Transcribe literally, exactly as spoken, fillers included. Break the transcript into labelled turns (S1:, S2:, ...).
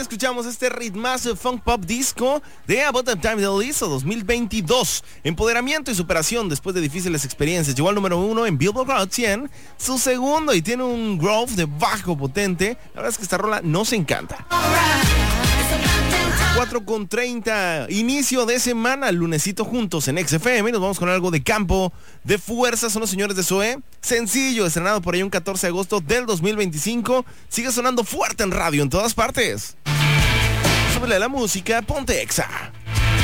S1: Escuchamos este ritmazo funk pop disco de About That Time de Lizzo dos mil veintidós. Empoderamiento y superación después de difíciles experiencias. Llegó al número uno en Billboard Hot cien, su segundo, y tiene un groove de bajo potente. La verdad es que esta rola nos encanta. cuatro con treinta, inicio de semana, lunesito juntos en X F M. Nos vamos con algo de campo de fuerza. Son los señores de Zoé. Sencillo, estrenado por ahí un catorce de agosto del dos mil veinticinco. Sigue sonando fuerte en radio en todas partes. Súbele la música, ponte Exa.